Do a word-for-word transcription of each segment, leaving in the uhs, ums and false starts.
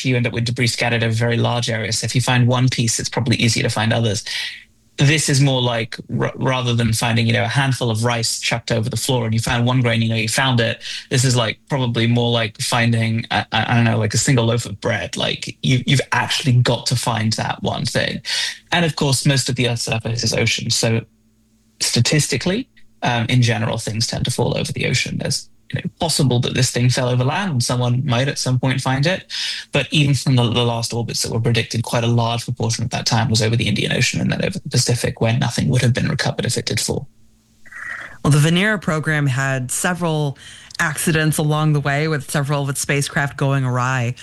you end up with debris scattered over very large areas. So if you find one piece, it's probably easier to find others. This is more like r- rather than finding, you know, a handful of rice chucked over the floor and you found one grain, you know, you found it. This is like probably more like finding, I, I don't know, like a single loaf of bread. Like you, you've actually got to find that one thing. And of course, most of the Earth's surface is ocean. So statistically, um, in general, things tend to fall over the ocean. There's you know, possible that this thing fell over land and someone might at some point find it. But even from the, the last orbits that were predicted, quite a large proportion of that time was over the Indian Ocean and then over the Pacific, where nothing would have been recovered if it did fall. Well, the Venera program had several accidents along the way with several of its spacecraft going awry.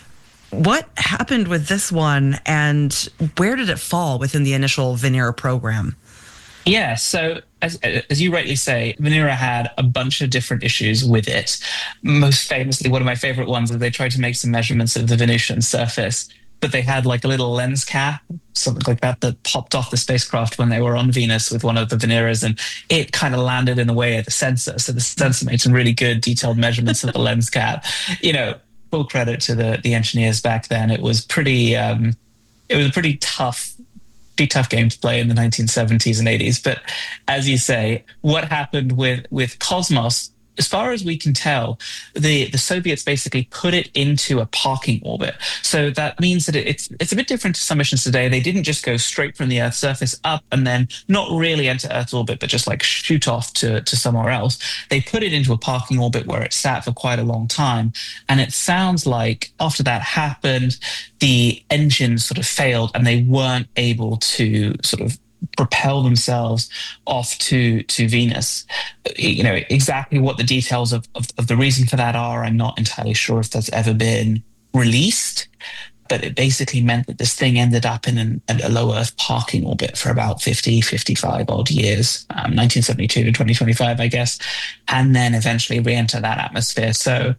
What happened with this one and where did it fall within the initial Venera program? Yeah, so as, as you rightly say, Venera had a bunch of different issues with it. Most famously, one of my favorite ones is they tried to make some measurements of the Venusian surface, but they had like a little lens cap, something like that, that popped off the spacecraft when they were on Venus with one of the Veneras, and it kind of landed in the way of the sensor. So the sensor made some really good detailed measurements of the lens cap. You know, full credit to the, the engineers back then. It was pretty, um, it was a pretty tough Pretty tough game to play in the nineteen seventies and eighties. But as you say, what happened with, with Cosmos, as far as we can tell, the, the Soviets basically put it into a parking orbit. So that means that it, it's it's a bit different to some missions today. They didn't just go straight from the Earth's surface up and then not really enter Earth's orbit, but just like shoot off to, to somewhere else. They put it into a parking orbit where it sat for quite a long time. And it sounds like after that happened, the engines sort of failed and they weren't able to sort of propel themselves off to to Venus. You know, exactly what the details of, of, of the reason for that are, I'm not entirely sure if that's ever been released, but it basically meant that this thing ended up in an, a low Earth parking orbit for about fifty, fifty-five odd years, um, nineteen seventy-two to twenty twenty-five, I guess, and then eventually re-enter that atmosphere. So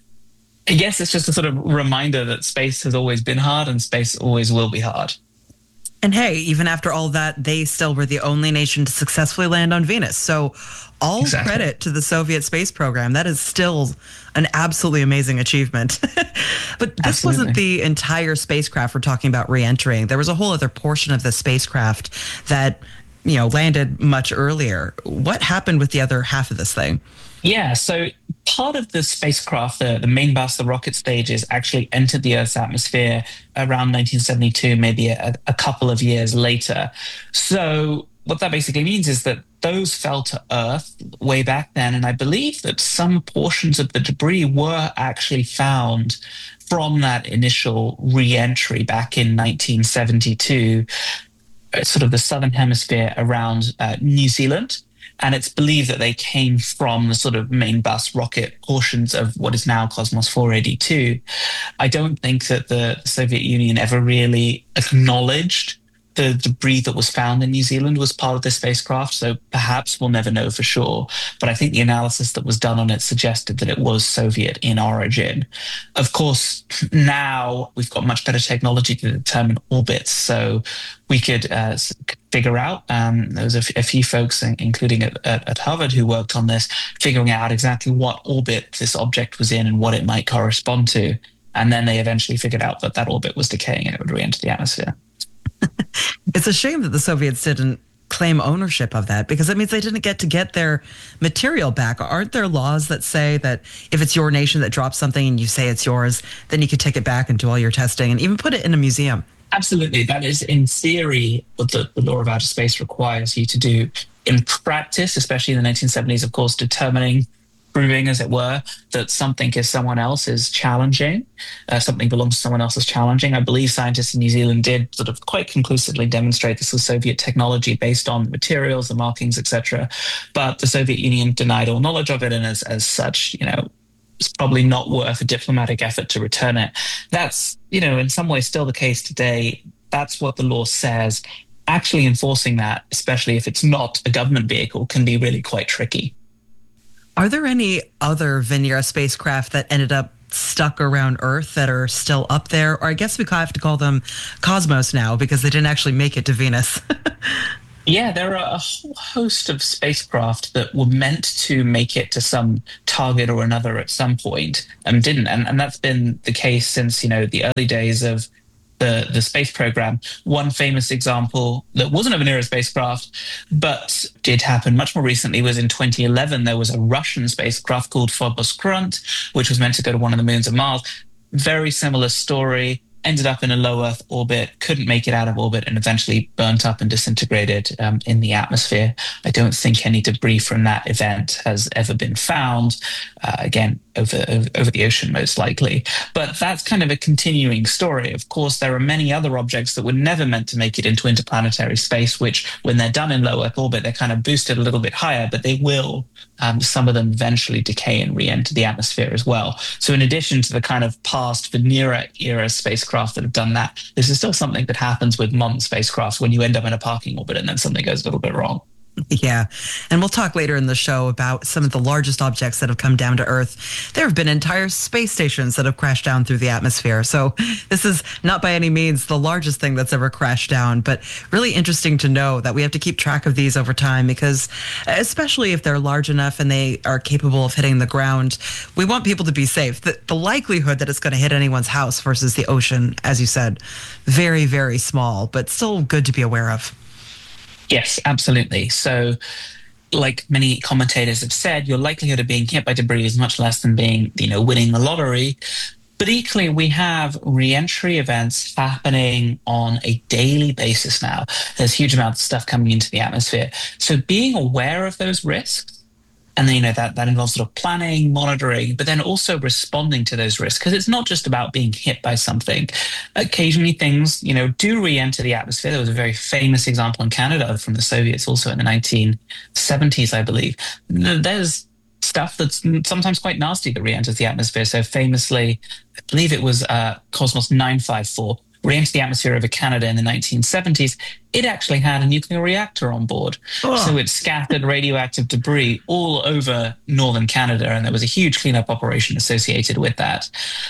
I guess it's just a sort of reminder that space has always been hard and space always will be hard. And hey, even after all that, they still were the only nation to successfully land on Venus. So all exactly. credit to the Soviet space program. That is still an absolutely amazing achievement. But this Absolutely. wasn't the entire spacecraft we're talking about re-entering. There was a whole other portion of the spacecraft that, you know, landed much earlier. What happened with the other half of this thing? Yeah, so part of the spacecraft, the, the main bus, the rocket stages, actually entered the Earth's atmosphere around nineteen seventy-two, maybe a, a couple of years later. So what that basically means is that those fell to Earth way back then, and I believe that some portions of the debris were actually found from that initial re-entry back in nineteen seventy-two, sort of the southern hemisphere around uh, New Zealand. And it's believed that they came from the sort of main bus rocket portions of what is now Cosmos four eighty-two. I don't think that the Soviet Union ever really acknowledged the debris that was found in New Zealand was part of this spacecraft, so perhaps we'll never know for sure. But I think the analysis that was done on it suggested that it was Soviet in origin. Of course, now we've got much better technology to determine orbits, so we could uh, figure out, um, there was a, f- a few folks, including at, at, at Harvard, who worked on this, figuring out exactly what orbit this object was in and what it might correspond to. And then they eventually figured out that that orbit was decaying and it would re-enter the atmosphere. It's a shame that the Soviets didn't claim ownership of that, because that means they didn't get to get their material back. Aren't there laws that say that if it's your nation that drops something and you say it's yours, then you could take it back and do all your testing and even put it in a museum? Absolutely. That is, in theory, what the, the law of outer space requires you to do. In practice, especially in the nineteen seventies, of course, determining, proving, as it were, that something is someone else is challenging, uh, something belongs to someone else is challenging. I believe scientists in New Zealand did sort of quite conclusively demonstrate this was Soviet technology based on the materials, the markings, et cetera. But the Soviet Union denied all knowledge of it, and as, as such, you know, it's probably not worth a diplomatic effort to return it. That's, you know, in some ways still the case today. That's what the law says. Actually enforcing that, especially if it's not a government vehicle, can be really quite tricky. Are there any other Venera spacecraft that ended up stuck around Earth that are still up there? Or I guess we have to call them Cosmos now because they didn't actually make it to Venus. Yeah, there are a whole host of spacecraft that were meant to make it to some target or another at some point and didn't. And, and that's been the case since, you know, the early days of the, the space program. One famous example that wasn't a Venera spacecraft, but did happen much more recently was in twenty eleven. There was a Russian spacecraft called Phobos Grunt, which was meant to go to one of the moons of Mars. Very similar story. Ended up in a low Earth orbit, couldn't make it out of orbit, and eventually burnt up and disintegrated um, in the atmosphere. I don't think any debris from that event has ever been found. Uh, again, over, over over the ocean, most likely. But that's kind of a continuing story. Of course, there are many other objects that were never meant to make it into interplanetary space, which, when they're done in low Earth orbit, they're kind of boosted a little bit higher, but they will. Um, some of them eventually decay and re-enter the atmosphere as well. So in addition to the kind of past Venera era spacecraft that have done that, this is still something that happens with modern spacecraft when you end up in a parking orbit and then something goes a little bit wrong. Yeah. And we'll talk later in the show about some of the largest objects that have come down to Earth. There have been entire space stations that have crashed down through the atmosphere. So this is not by any means the largest thing that's ever crashed down, but really interesting to know that we have to keep track of these over time because, especially if they're large enough and they are capable of hitting the ground, we want people to be safe. The, the likelihood that it's going to hit anyone's house versus the ocean, as you said, very, very small, but still good to be aware of. Yes, absolutely. So, like many commentators have said, your likelihood of being hit by debris is much less than being, you know, winning the lottery. But equally, we have re-entry events happening on a daily basis now. There's huge amounts of stuff coming into the atmosphere. So being aware of those risks, and then, you know, that, that involves sort of planning, monitoring, but then also responding to those risks. Because it's not just about being hit by something. Occasionally things, you know, do re-enter the atmosphere. There was a very famous example in Canada from the Soviets also in the nineteen seventies, I believe. There's stuff that's sometimes quite nasty that re-enters the atmosphere. So famously, I believe it was uh, Cosmos nine five four, re-entered the atmosphere over Canada in the nineteen seventies. It actually had a nuclear reactor on board. Oh. So it scattered radioactive debris all over northern Canada, and there was a huge cleanup operation associated with that.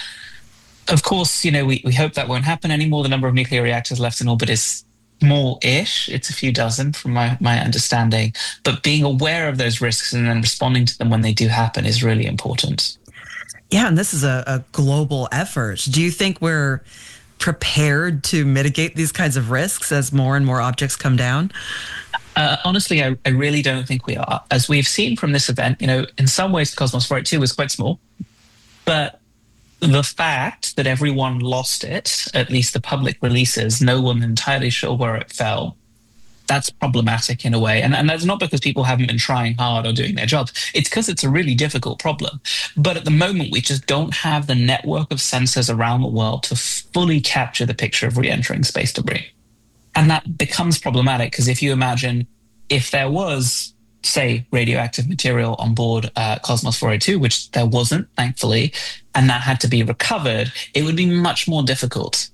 Of course, you know, we, we hope that won't happen anymore. The number of nuclear reactors left in orbit is small-ish. It's a few dozen from my, my understanding. But being aware of those risks and then responding to them when they do happen is really important. Yeah, and this is a, a global effort. Do you think we're prepared to mitigate these kinds of risks as more and more objects come down? Uh, honestly, I, I really don't think we are. As we've seen from this event, you know, in some ways, Cosmos four eighty-two was quite small, but the fact that everyone lost it, at least the public releases, no one entirely sure where it fell, that's problematic in a way. And, and that's not because people haven't been trying hard or doing their jobs. It's because it's a really difficult problem. But at the moment, we just don't have the network of sensors around the world to fully capture the picture of re-entering space debris. And that becomes problematic because if you imagine if there was, say, radioactive material on board uh, Cosmos four eighty-two, which there wasn't, thankfully, and that had to be recovered, it would be much more difficult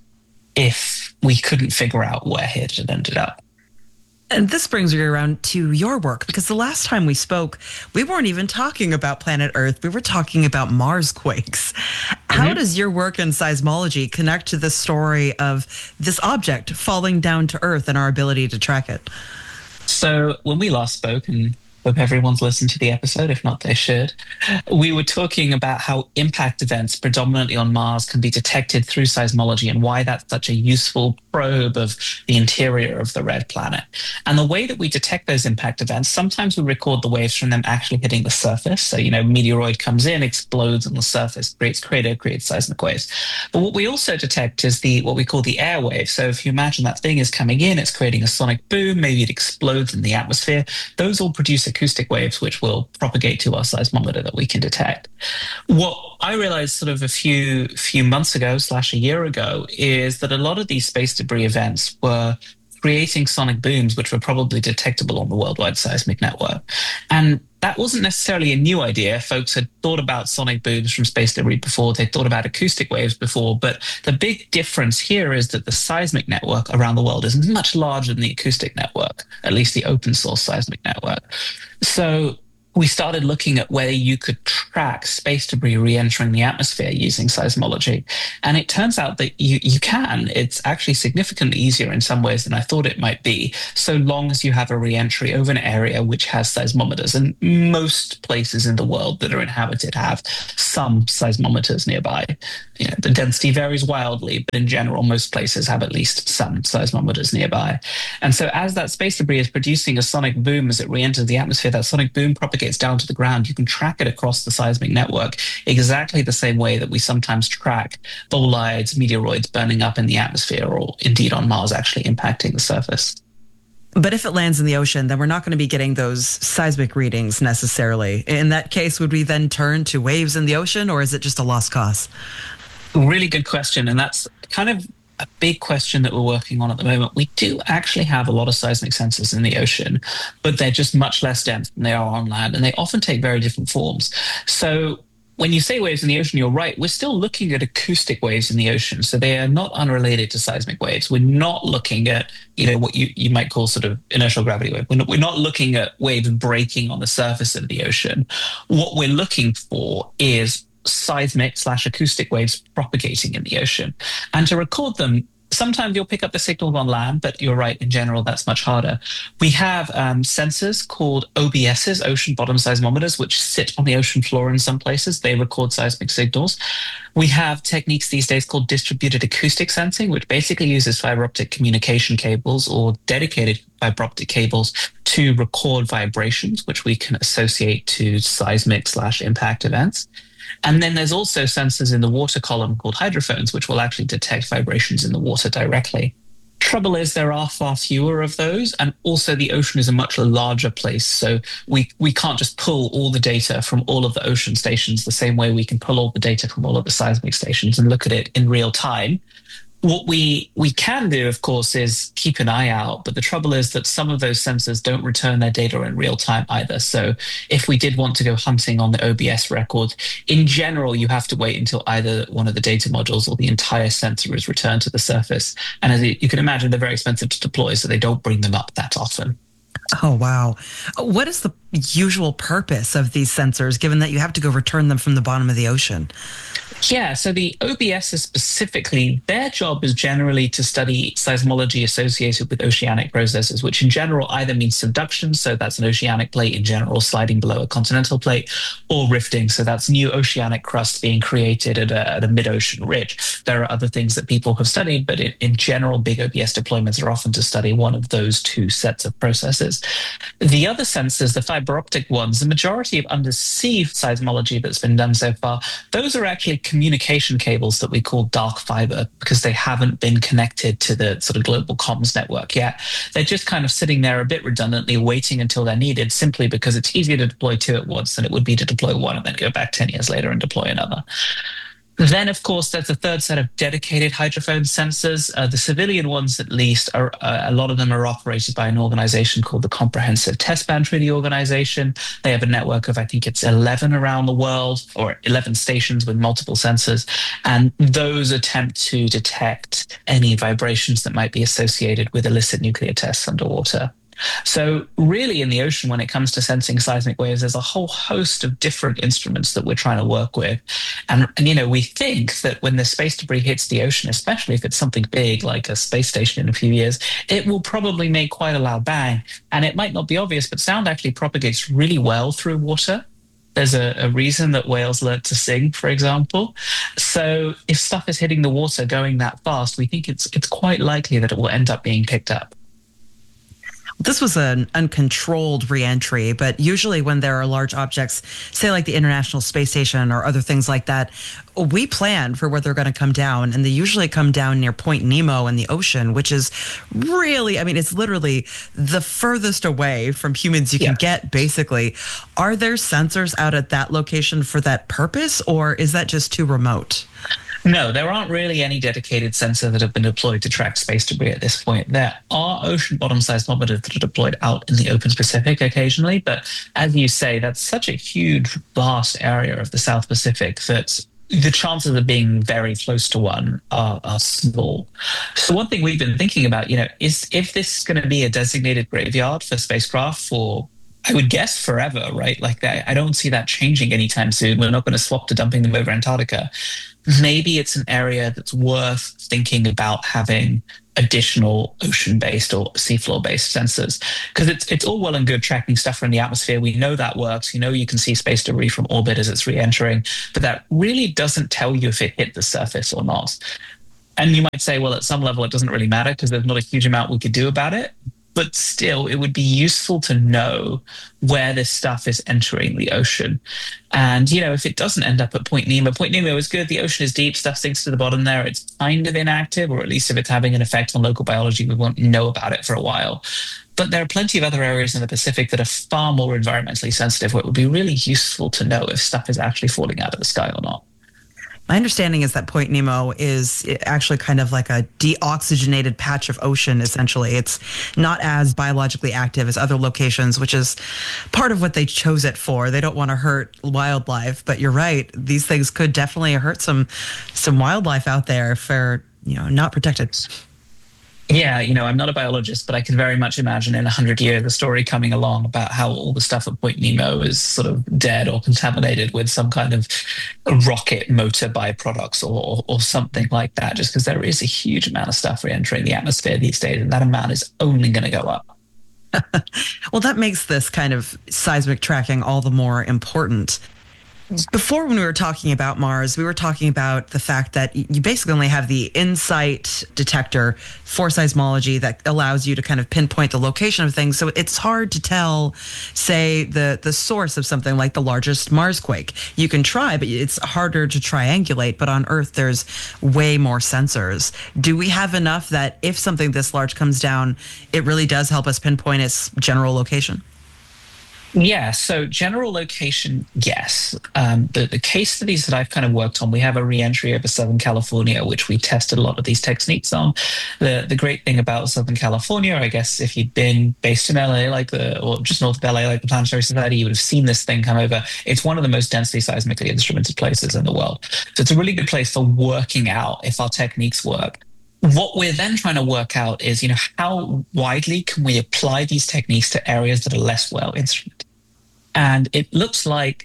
if we couldn't figure out where it had ended up. And this brings me around to your work, because the last time we spoke, we weren't even talking about planet Earth. We were talking about Marsquakes. Mm-hmm. How does your work in seismology connect to the story of this object falling down to Earth and our ability to track it? So when we last spoke, and hope everyone's listened to the episode, if not they should, we were talking about how impact events predominantly on Mars can be detected through seismology and why that's such a useful probe of the interior of the red planet. And the way that we detect those impact events, sometimes we record the waves from them actually hitting the surface. So, you know, meteoroid comes in, explodes on the surface, creates crater, creates seismic waves. But what we also detect is the what we call the air wave. So if you imagine that thing is coming in, it's creating a sonic boom, maybe it explodes in the atmosphere. Those all produce acoustic waves, which will propagate to our seismometer that we can detect. What I realized sort of a few few months ago slash a year ago is that a lot of these space debris events were creating sonic booms, which were probably detectable on the worldwide seismic network. And that wasn't necessarily a new idea. Folks had thought about sonic booms from space debris before. They thought about acoustic waves before. But the big difference here is that the seismic network around the world is much larger than the acoustic network, at least the open source seismic network. So we started looking at whether you could track space debris re-entering the atmosphere using seismology. And it turns out that you, you can. It's actually significantly easier in some ways than I thought it might be, so long as you have a re-entry over an area which has seismometers. And most places in the world that are inhabited have some seismometers nearby. You know, the density varies wildly, but in general, most places have at least some seismometers nearby. And so as that space debris is producing a sonic boom as it re-enters the atmosphere, that sonic boom propagates down to the ground. You can track it across the seismic network exactly the same way that we sometimes track bolides, meteoroids burning up in the atmosphere, or indeed on Mars actually impacting the surface. But if it lands in the ocean, then we're not going to be getting those seismic readings necessarily. In that case, would we then turn to waves in the ocean, or is it just a lost cause? Really good question. And that's kind of a big question that we're working on at the moment. We do actually have a lot of seismic sensors in the ocean, but they're just much less dense than they are on land, and they often take very different forms. So when you say waves in the ocean, you're right. We're still looking at acoustic waves in the ocean. So they are not unrelated to seismic waves. We're not looking at, you know, what you, you might call sort of inertial gravity wave. We're not, we're not looking at waves breaking on the surface of the ocean. What we're looking for is seismic slash acoustic waves propagating in the ocean. And to record them, sometimes you'll pick up the signals on land, but you're right, in general, that's much harder. We have um, sensors called O B Ss, ocean bottom seismometers, which sit on the ocean floor in some places. They record seismic signals. We have techniques these days called distributed acoustic sensing, which basically uses fiber optic communication cables or dedicated fiber optic cables to record vibrations, which we can associate to seismic slash impact events. And then there's also sensors in the water column called hydrophones, which will actually detect vibrations in the water directly. Trouble is there are far fewer of those, and also the ocean is a much larger place, so we, we can't just pull all the data from all of the ocean stations the same way we can pull all the data from all of the seismic stations and look at it in real time. What we we can do, of course, is keep an eye out. But the trouble is that some of those sensors don't return their data in real time either. So if we did want to go hunting on the O B S record, in general, you have to wait until either one of the data modules or the entire sensor is returned to the surface. And as you can imagine, they're very expensive to deploy, so they don't bring them up that often. Oh, wow. What is the usual purpose of these sensors, given that you have to go return them from the bottom of the ocean? Yeah, so the O B Ss specifically, their job is generally to study seismology associated with oceanic processes, which in general either means subduction, so that's an oceanic plate in general sliding below a continental plate, or rifting, so that's new oceanic crust being created at a, at a mid-ocean ridge. There are other things that people have studied, but in, in general, big O B S deployments are often to study one of those two sets of processes. The other sensors, the fiber optic ones, the majority of undersea seismology that's been done so far, those are actually communication cables that we call dark fiber, because they haven't been connected to the sort of global comms network yet. They're just kind of sitting there a bit redundantly, waiting until they're needed, simply because it's easier to deploy two at once than it would be to deploy one and then go back ten years later and deploy another. Then, of course, there's a third set of dedicated hydrophone sensors. Uh, the civilian ones, at least, are uh, a lot of them are operated by an organization called the Comprehensive Test Ban Treaty Organization. They have a network of, I think it's eleven around the world, or eleven stations with multiple sensors. And those attempt to detect any vibrations that might be associated with illicit nuclear tests underwater. So really in the ocean, when it comes to sensing seismic waves, there's a whole host of different instruments that we're trying to work with. And, and, you know, we think that when the space debris hits the ocean, especially if it's something big like a space station in a few years, it will probably make quite a loud bang. And it might not be obvious, but sound actually propagates really well through water. There's a, a reason that whales learn to sing, for example. So if stuff is hitting the water going that fast, we think it's it's quite likely that it will end up being picked up. This was an uncontrolled reentry, but usually when there are large objects, say like the International Space Station or other things like that, we plan for where they're going to come down, and they usually come down near Point Nemo in the ocean, which is really, I mean, it's literally the furthest away from humans you yeah. can get, basically. Are there sensors out at that location for that purpose, or is that just too remote? No, there aren't really any dedicated sensors that have been deployed to track space debris at this point. There are ocean bottom seismometers that are deployed out in the open Pacific occasionally, but as you say, that's such a huge, vast area of the South Pacific that the chances of being very close to one are, are small. So one thing we've been thinking about, you know, is if this is going to be a designated graveyard for spacecraft for I would guess forever, right? Like I, I don't see that changing anytime soon. We're not going to swap to dumping them over Antarctica. Maybe it's an area that's worth thinking about having additional ocean-based or seafloor-based sensors, because it's it's all well and good tracking stuff from the atmosphere. We know that works. You know, you can see space debris from orbit as it's re-entering, but that really doesn't tell you if it hit the surface or not. And you might say, well, at some level, it doesn't really matter because there's not a huge amount we could do about it. But still, it would be useful to know where this stuff is entering the ocean. And, you know, if it doesn't end up at Point Nemo, Point Nemo is good. The ocean is deep. Stuff sinks to the bottom there. It's kind of inactive, or at least if it's having an effect on local biology, we won't know about it for a while. But there are plenty of other areas in the Pacific that are far more environmentally sensitive, where it would be really useful to know if stuff is actually falling out of the sky or not. My understanding is that Point Nemo is actually kind of like a deoxygenated patch of ocean, essentially. It's not as biologically active as other locations, which is part of what they chose it for. They don't want to hurt wildlife, but you're right. These things could definitely hurt some some wildlife out there if they're, you know, not protected. Yeah, you know, I'm not a biologist, but I can very much imagine in a hundred years the story coming along about how all the stuff at Point Nemo is sort of dead or contaminated with some kind of rocket motor byproducts or, or, or something like that, just because there is a huge amount of stuff re-entering the atmosphere these days, and that amount is only going to go up. Well, that makes this kind of seismic tracking all the more important. Before, when we were talking about Mars, we were talking about the fact that you basically only have the InSight detector for seismology that allows you to kind of pinpoint the location of things. So it's hard to tell, say, the, the source of something like the largest Marsquake. You can try, but it's harder to triangulate. But on Earth, there's way more sensors. Do we have enough that if something this large comes down, it really does help us pinpoint its general location? Yeah, so general location, yes. Um, the, the case studies that I've kind of worked on, we have a re-entry over Southern California, which we tested a lot of these techniques on. The the great thing about Southern California, I guess, if you'd been based in L A, like the, or just north of L A, like the Planetary Society, you would have seen this thing come over. It's one of the most densely seismically instrumented places in the world. So it's a really good place for working out if our techniques work. What we're then trying to work out is, you know, how widely can we apply these techniques to areas that are less well instrumented? And it looks like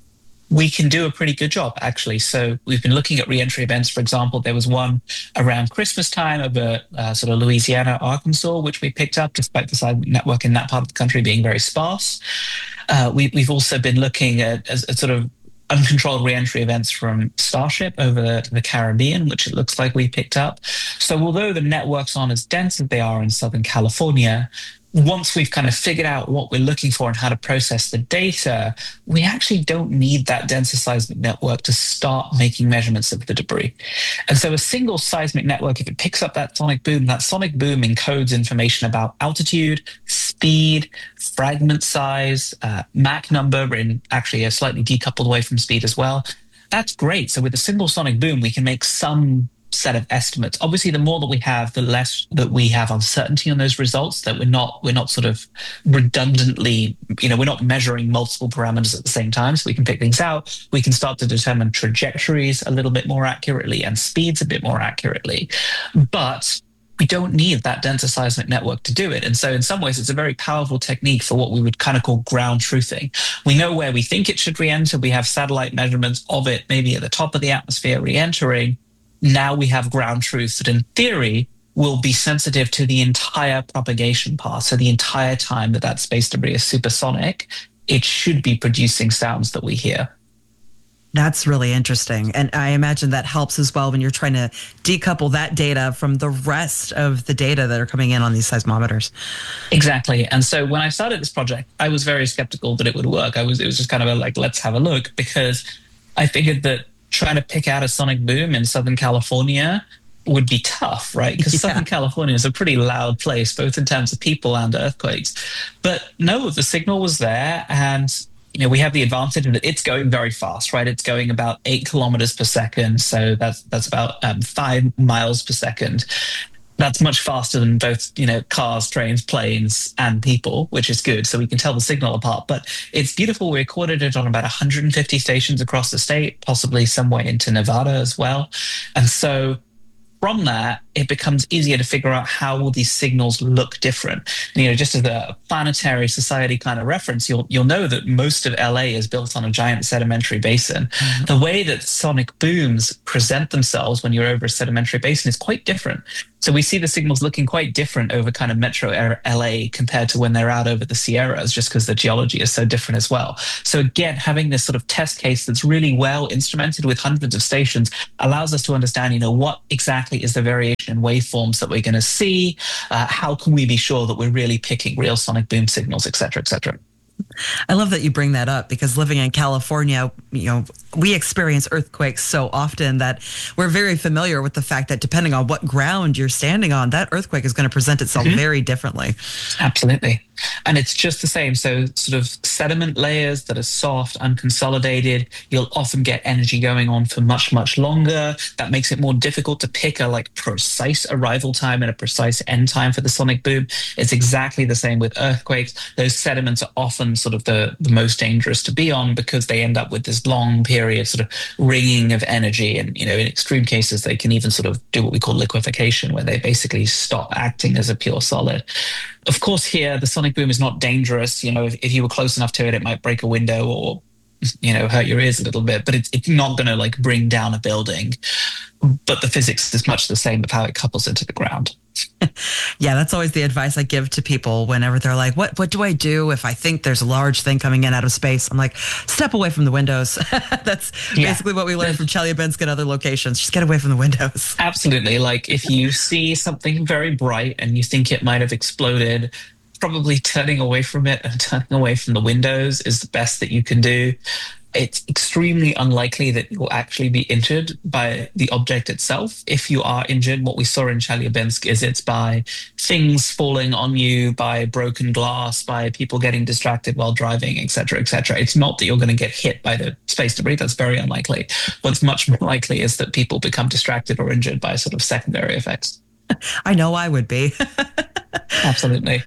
we can do a pretty good job, actually. So we've been looking at re-entry events. For example, there was one around Christmas time over uh, sort of Louisiana, Arkansas, which we picked up despite the seismic network in that part of the country being very sparse. Uh, we, we've also been looking at, at, at sort of uncontrolled re-entry events from Starship over the, the Caribbean, which it looks like we picked up. So although the networks aren't as dense as they are in Southern California, once we've kind of figured out what we're looking for and how to process the data, we actually don't need that denser seismic network to start making measurements of the debris. And so a single seismic network, if it picks up that sonic boom, that sonic boom encodes information about altitude, speed, fragment size, uh, Mach number, in actually a slightly decoupled way from speed as well. That's great. So with a single sonic boom, we can make some set of estimates. Obviously, the more that we have, the less that we have uncertainty on those results, that we're not we're not sort of redundantly, you know, we're not measuring multiple parameters at the same time, so we can pick things out. We can start to determine trajectories a little bit more accurately and speeds a bit more accurately. But we don't need that denser seismic network to do it. And so in some ways, it's a very powerful technique for what we would kind of call ground truthing. We know where we think it should re-enter. We have satellite measurements of it, maybe at the top of the atmosphere re-entering. Now we have ground truth that in theory will be sensitive to the entire propagation path. So the entire time that that space debris is supersonic, it should be producing sounds that we hear. That's really interesting. And I imagine that helps as well when you're trying to decouple that data from the rest of the data that are coming in on these seismometers. Exactly. And so when I started this project, I was very skeptical that it would work. I was, it was just kind of a, like, let's have a look, because I figured that trying to pick out a sonic boom in Southern California would be tough, right? Because yeah. Southern California is a pretty loud place, both in terms of people and earthquakes. But no, the signal was there, and you know, we have the advantage that it's going very fast, right? It's going about eight kilometers per second, so that's that's about um, five miles per second. That's much faster than both, you know, cars, trains, planes, and people, which is good. So we can tell the signal apart. But it's beautiful. We recorded it on about one hundred fifty stations across the state, possibly somewhere into Nevada as well. And so from that, it becomes easier to figure out how will these signals look different. And, you know, just as a planetary society kind of reference, you'll you'll know that most of L A is built on a giant sedimentary basin. Mm-hmm. The way that sonic booms present themselves when you're over a sedimentary basin is quite different. So we see the signals looking quite different over kind of metro L A compared to when they're out over the Sierras, just because the geology is so different as well. So again, having this sort of test case that's really well instrumented with hundreds of stations allows us to understand, you know, what exactly is the variation in waveforms that we're going to see? Uh, how can we be sure that we're really picking real sonic boom signals, et cetera, et cetera? I love that you bring that up, because living in California, you know, we experience earthquakes so often that we're very familiar with the fact that depending on what ground you're standing on, that earthquake is going to present itself mm-hmm. very differently. Absolutely. And it's just the same. So sort of sediment layers that are soft, unconsolidated, you'll often get energy going on for much, much longer. That makes it more difficult to pick a like precise arrival time and a precise end time for the sonic boom. It's exactly the same with earthquakes. Those sediments are often sort of the, the most dangerous to be on because they end up with this long period sort of ringing of energy. And, you know, in extreme cases, they can even sort of do what we call liquefaction, where they basically stop acting as a pure solid. Of course, here, the sonic boom is not dangerous. You know, if, if you were close enough to it, it might break a window or, you know, hurt your ears a little bit, but it's, it's not going to like bring down a building. But the physics is much the same of how it couples into the ground. Yeah, that's always the advice I give to people whenever they're like, what what do I do if I think there's a large thing coming in out of space? I'm like, step away from the windows. That's yeah. basically what we learned from Chelyabinsk and other locations. Just get away from the windows. Absolutely. Like if you see something very bright and you think it might have exploded, probably turning away from it and turning away from the windows is the best that you can do. It's extremely unlikely that you'll actually be injured by the object itself. If you are injured, what we saw in Chelyabinsk is it's by things falling on you, by broken glass, by people getting distracted while driving, et cetera, et cetera. It's not that you're going to get hit by the space debris. That's very unlikely. What's much more likely is that people become distracted or injured by sort of secondary effects. I know I would be. Absolutely.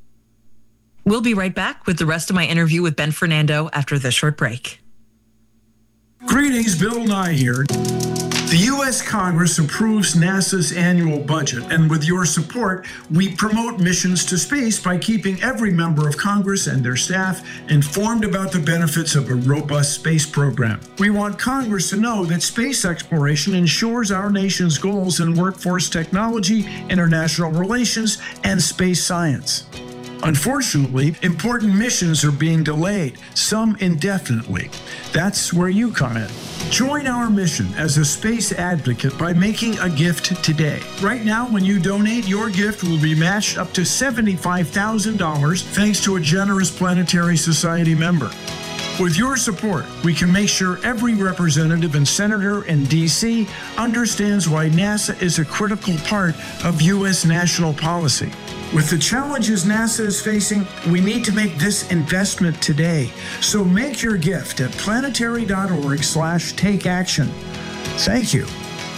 We'll be right back with the rest of my interview with Ben Fernando after this short break. Greetings, Bill Nye here. The U S Congress approves NASA's annual budget, and with your support, we promote missions to space by keeping every member of Congress and their staff informed about the benefits of a robust space program. We want Congress to know that space exploration ensures our nation's goals in workforce technology, international relations, and space science. Unfortunately, important missions are being delayed, some indefinitely. That's where you come in. Join our mission as a space advocate by making a gift today. Right now, when you donate, your gift will be matched up to seventy-five thousand dollars thanks to a generous Planetary Society member. With your support, we can make sure every representative and senator in D C understands why NASA is a critical part of U S national policy. With the challenges NASA is facing, we need to make this investment today. So make your gift at planetary.org slash take action. Thank you.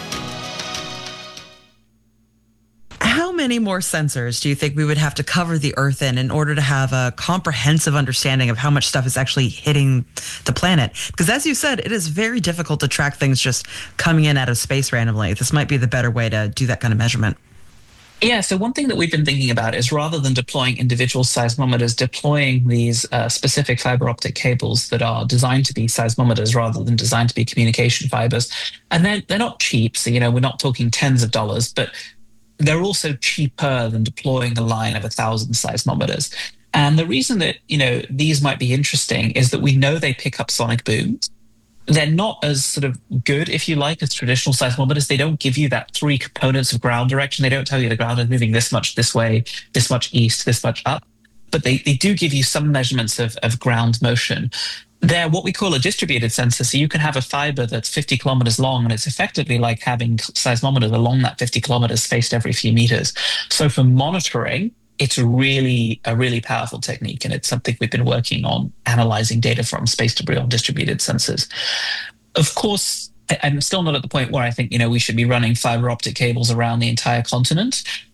How many more sensors do you think we would have to cover the Earth in in order to have a comprehensive understanding of how much stuff is actually hitting the planet? Because as you said, it is very difficult to track things just coming in out of space randomly. This might be the better way to do that kind of measurement. Yeah, so one thing that we've been thinking about is rather than deploying individual seismometers, deploying these uh, specific fiber optic cables that are designed to be seismometers rather than designed to be communication fibers. And they're, they're not cheap, so, you know, we're not talking tens of dollars, but they're also cheaper than deploying a line of a thousand seismometers. And the reason that, you know, these might be interesting is that we know they pick up sonic booms. They're not as sort of good, if you like, as traditional seismometers. They don't give you that three components of ground direction. They don't tell you the ground is moving this much this way, this much east, this much up. But they, they do give you some measurements of, of ground motion. They're what we call a distributed sensor. So you can have a fiber that's fifty kilometers long, and it's effectively like having seismometers along that fifty kilometers spaced every few meters. So for monitoring, it's really a really powerful technique, and it's something we've been working on analyzing data from space debris on distributed sensors. Of course, I'm still not at the point where I think, you know, we should be running fiber optic cables around the entire continent.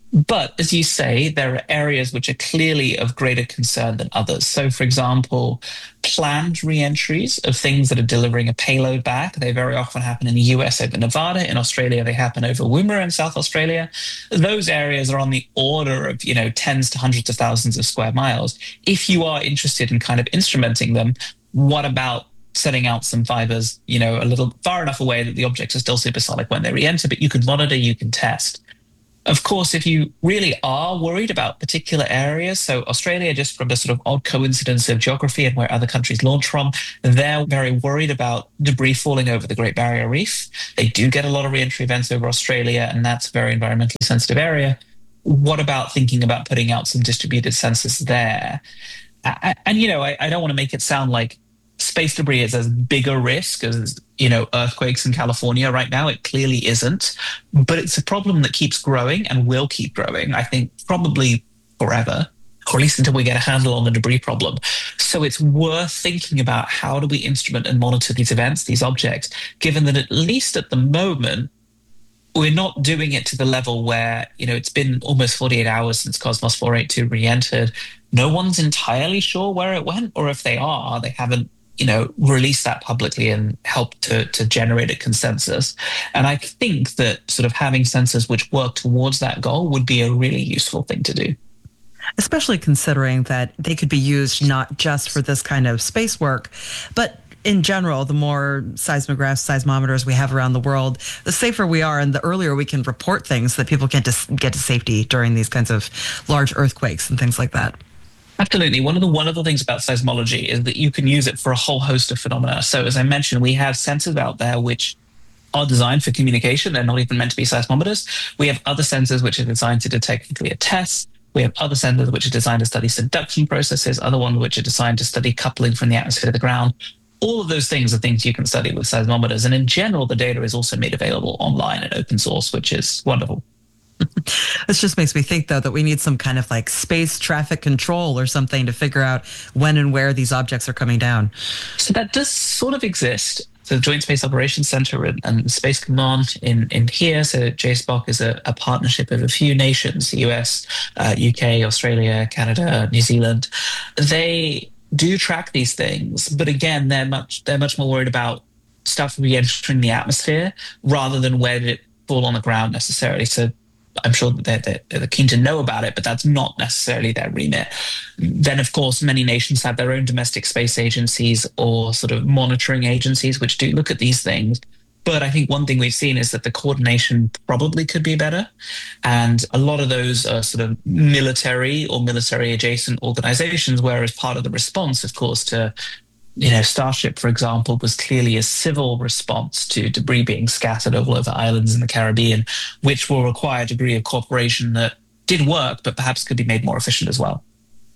But as you say, there are areas which are clearly of greater concern than others. So, for example, planned re-entries of things that are delivering a payload back, they very often happen in the U S over Nevada. In Australia, they happen over Woomera in South Australia. Those areas are on the order of, you know, tens to hundreds of thousands of square miles. If you are interested in kind of instrumenting them, what about setting out some fibers, you know, a little far enough away that the objects are still supersonic when they re-enter, but you can monitor, you can test. Of course, if you really are worried about particular areas, so Australia, just from the sort of odd coincidence of geography and where other countries launch from, they're very worried about debris falling over the Great Barrier Reef. They do get a lot of re-entry events over Australia, and that's a very environmentally sensitive area. What about thinking about putting out some distributed sensors there? And, you know, I, I don't want to make it sound like space debris is as big a risk as, you know, earthquakes in California right now. It clearly isn't, but it's a problem that keeps growing and will keep growing, I think, probably forever, or at least until we get a handle on the debris problem. So it's worth thinking about how do we instrument and monitor these events, these objects, given that at least at the moment, we're not doing it to the level where, you know, it's been almost forty-eight hours since Cosmos four eighty-two re-entered. No one's entirely sure where it went, or if they are, they haven't, you know, release that publicly and help to, to generate a consensus. And I think that sort of having sensors which work towards that goal would be a really useful thing to do. Especially considering that they could be used not just for this kind of space work, but in general, the more seismographs, seismometers we have around the world, the safer we are and the earlier we can report things so that people can just get to safety during these kinds of large earthquakes and things like that. Absolutely. One of the wonderful things about seismology is that you can use it for a whole host of phenomena. So as I mentioned, we have sensors out there which are designed for communication. They're not even meant to be seismometers. We have other sensors which are designed to detect nuclear tests. We have other sensors which are designed to study subduction processes, other ones which are designed to study coupling from the atmosphere to the ground. All of those things are things you can study with seismometers. And in general, the data is also made available online and open source, which is wonderful. This just makes me think, though, that we need some kind of like space traffic control or something to figure out when and where these objects are coming down. So that does sort of exist. So the Joint Space Operations Center and, and Space Command in, in here. So J S P O C is a, a partnership of a few nations, the U S, uh, U K, Australia, Canada, New Zealand. They do track these things, but again, they're much they're much more worried about stuff re-entering the atmosphere rather than where did it fall on the ground necessarily. So I'm sure that they're, they're, they're keen to know about it, but that's not necessarily their remit. Then, of course, many nations have their own domestic space agencies or sort of monitoring agencies which do look at these things. But I think one thing we've seen is that the coordination probably could be better. And a lot of those are sort of military or military adjacent organizations, whereas part of the response, of course, to you know, Starship, for example, was clearly a civil response to debris being scattered all over islands in the Caribbean, which will require a degree of cooperation that did work, but perhaps could be made more efficient as well.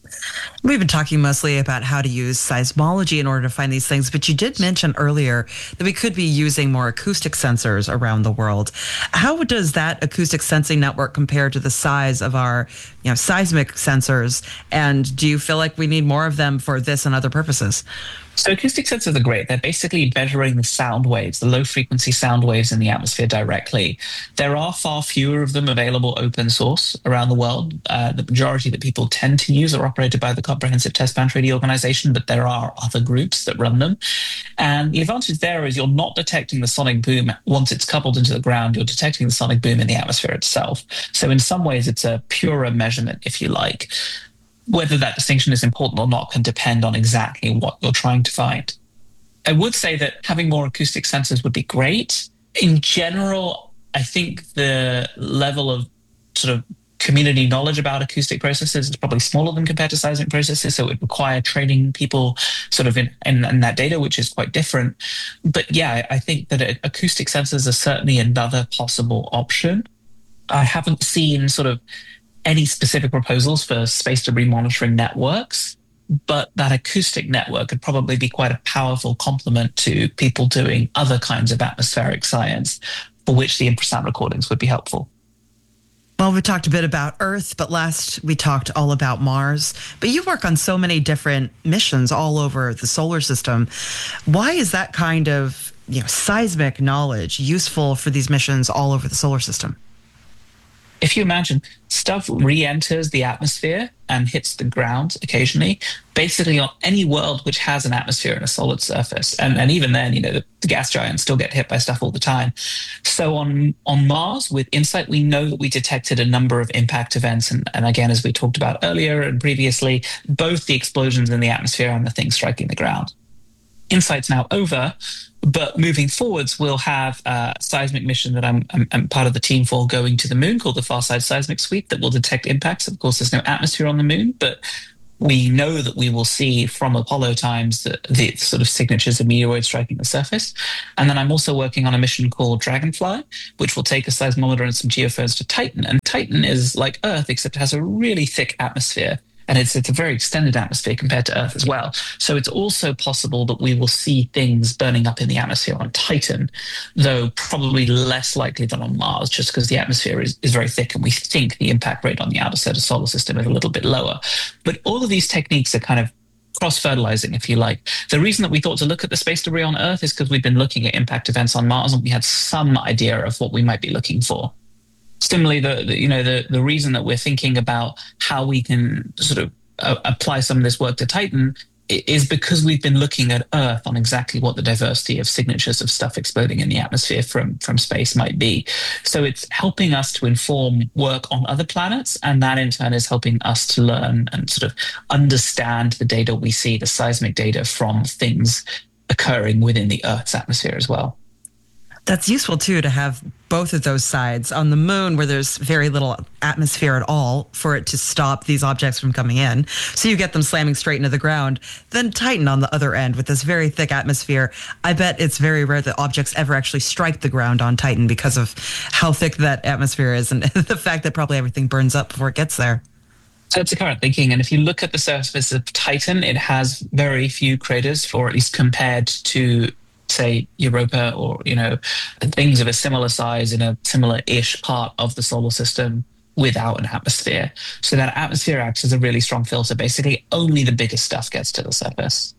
We've been talking mostly about how to use seismology in order to find these things, but you did mention earlier that we could be using more acoustic sensors around the world. How does that acoustic sensing network compare to the size of our, you know, seismic sensors? And do you feel like we need more of them for this and other purposes? So acoustic sensors are great. They're basically measuring the sound waves, the low frequency sound waves in the atmosphere directly. There are far fewer of them available open source around the world. Uh, the majority that people tend to use are operated by the Comprehensive Test Ban Treaty Organization, but there are other groups that run them. And the advantage there is you're not detecting the sonic boom once it's coupled into the ground, you're detecting the sonic boom in the atmosphere itself. So in some ways, it's a purer measurement, if you like. Whether that distinction is important or not can depend on exactly what you're trying to find. I would say that having more acoustic sensors would be great. In general, I think the level of sort of community knowledge about acoustic processes is probably smaller than compared to seismic processes, so it would require training people sort of in, in, in that data, which is quite different. But yeah, I think that acoustic sensors are certainly another possible option. I haven't seen sort of any specific proposals for space debris monitoring networks, but that acoustic network could probably be quite a powerful complement to people doing other kinds of atmospheric science, for which the infrasound recordings would be helpful. Well, we talked a bit about Earth, but last we talked all about Mars. But you work on so many different missions all over the solar system. Why is that kind of, you know, seismic knowledge useful for these missions all over the solar system? if you imagine, stuff re-enters the atmosphere and hits the ground occasionally, basically on any world which has an atmosphere and a solid surface. And, and even then, you know, the, the gas giants still get hit by stuff all the time. So on, on Mars, with InSight, we know that we detected a number of impact events. And, and again, as we talked about earlier and previously, both the explosions in the atmosphere and the things striking the ground. InSight's now over, but moving forwards, we'll have a seismic mission that I'm, I'm, I'm part of the team for going to the moon called the Farside Seismic Suite that will detect impacts. Of course, there's no atmosphere on the moon, but we know that we will see from Apollo times the, the sort of signatures of meteoroids striking the surface. And then I'm also working on a mission called Dragonfly, which will take a seismometer and some geophones to Titan. And Titan is like Earth, except it has a really thick atmosphere. And it's, it's a very extended atmosphere compared to Earth as well. So it's also possible that we will see things burning up in the atmosphere on Titan, though probably less likely than on Mars, just because the atmosphere is, is very thick and we think the impact rate on the outer side of the solar system is a little bit lower. But all of these techniques are kind of cross-fertilizing, if you like. The reason that we thought to look at the space debris on Earth is because we've been looking at impact events on Mars and we had some idea of what we might be looking for. Similarly, the, the you know the the reason that we're thinking about how we can sort of uh, apply some of this work to Titan is because we've been looking at Earth on exactly what the diversity of signatures of stuff exploding in the atmosphere from from space might be. So it's helping us to inform work on other planets, and that in turn is helping us to learn and sort of understand the data we see, the seismic data from things occurring within the Earth's atmosphere as well. That's useful, too, to have both of those sides. On the moon, where there's very little atmosphere at all for it to stop these objects from coming in, so you get them slamming straight into the ground. Then Titan on the other end with this very thick atmosphere. I bet it's very rare that objects ever actually strike the ground on Titan because of how thick that atmosphere is and the fact that probably everything burns up before it gets there. So that's the current thinking. And if you look at the surface of Titan, it has very few craters, or at least compared to say Europa or, you know, things of a similar size in a similar-ish part of the solar system without an atmosphere. So that atmosphere acts as a really strong filter. Basically, only the biggest stuff gets to the surface.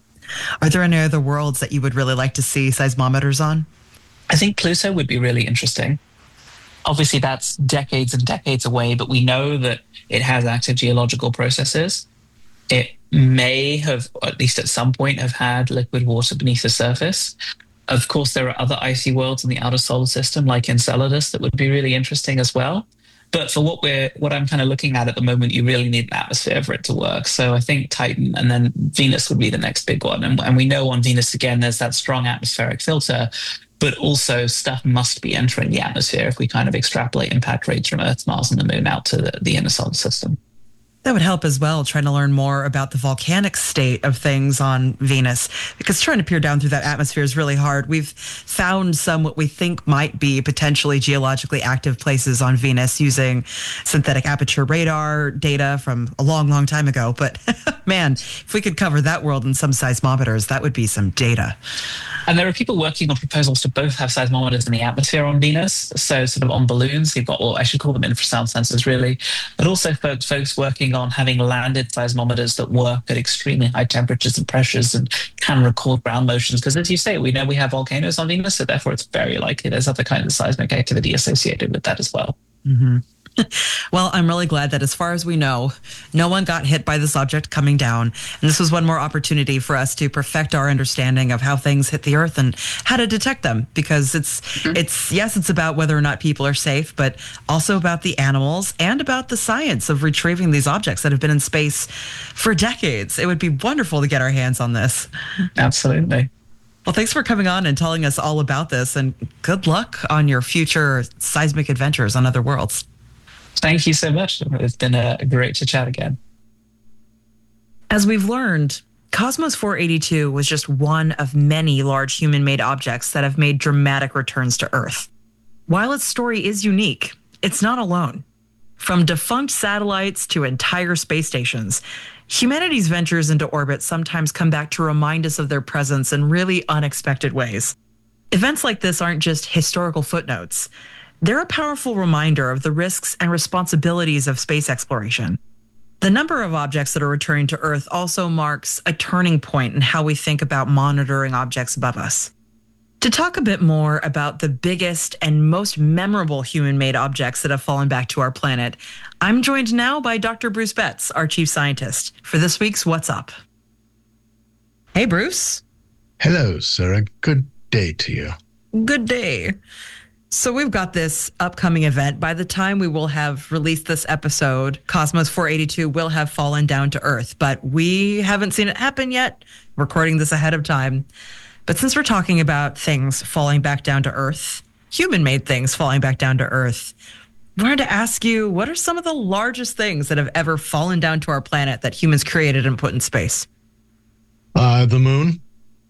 Are there any other worlds that you would really like to see seismometers on? I think Pluto would be really interesting. Obviously, that's decades and decades away, but we know that it has active geological processes. It may have, or at least at some point, have had liquid water beneath the surface. Of course, there are other icy worlds in the outer solar system, like Enceladus, that would be really interesting as well. But for what we're, what I'm kind of looking at at the moment, you really need an atmosphere for it to work. So I think Titan and then Venus would be the next big one. And, and we know on Venus, again, there's that strong atmospheric filter, but also stuff must be entering the atmosphere if we kind of extrapolate impact rates from Earth, Mars, and the Moon out to the, the inner solar system. That would help as well, trying to learn more about the volcanic state of things on Venus, because trying to peer down through that atmosphere is really hard. We've found some what we think might be potentially geologically active places on Venus using synthetic aperture radar data from a long, long time ago. But man, if we could cover that world in some seismometers, that would be some data. And there are people working on proposals to both have seismometers in the atmosphere on Venus, so sort of on balloons. You've got, well, I should call them infrasound sensors, really, but also folks, folks working on having landed seismometers that work at extremely high temperatures and pressures and can record ground motions. Because as you say, we know we have volcanoes on Venus, so therefore it's very likely there's other kinds of seismic activity associated with that as well. Mm-hmm. Well, I'm really glad that as far as we know, no one got hit by this object coming down. And this was one more opportunity for us to perfect our understanding of how things hit the Earth and how to detect them. Because it's, mm-hmm. it's yes, it's about whether or not people are safe, but also about the animals and about the science of retrieving these objects that have been in space for decades. It would be wonderful to get our hands on this. Absolutely. Well, thanks for coming on and telling us all about this, and good luck on your future seismic adventures on other worlds. Thank you so much. It's been uh, great to chat again. As we've learned, Cosmos four eighty-two was just one of many large human-made objects that have made dramatic returns to Earth. While its story is unique, it's not alone. From defunct satellites to entire space stations, humanity's ventures into orbit sometimes come back to remind us of their presence in really unexpected ways. Events like this aren't just historical footnotes. They're a powerful reminder of the risks and responsibilities of space exploration. The number of objects that are returning to Earth also marks a turning point in how we think about monitoring objects above us. To talk a bit more about the biggest and most memorable human-made objects that have fallen back to our planet, I'm joined now by Doctor Bruce Betts, our chief scientist, for this week's What's Up. Hey, Bruce. Hello, Sarah. Good day to you. Good day. So we've got this upcoming event. By the time we will have released this episode, Cosmos four eighty-two will have fallen down to Earth, but we haven't seen it happen yet, recording this ahead of time. But since we're talking about things falling back down to Earth, human-made things falling back down to Earth, I wanted to ask you, what are some of the largest things that have ever fallen down to our planet that humans created and put in space? Uh, the moon.